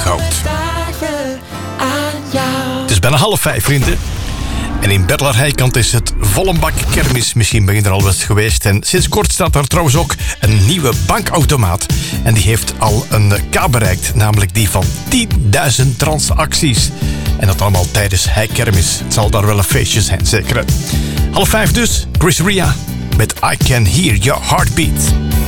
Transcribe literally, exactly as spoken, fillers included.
goud. Het is bijna half vijf, vrienden. En in Berlaar-Heikant is het volle bak kermis. Misschien ben je er al eens geweest. En sinds kort staat er trouwens ook een nieuwe bankautomaat. En die heeft al een K bereikt. Namelijk die van tienduizend transacties. En dat allemaal tijdens Heikermis. Het zal daar wel een feestje zijn, zeker. Half vijf dus. Chris Ria met I Can Hear Your Heartbeat.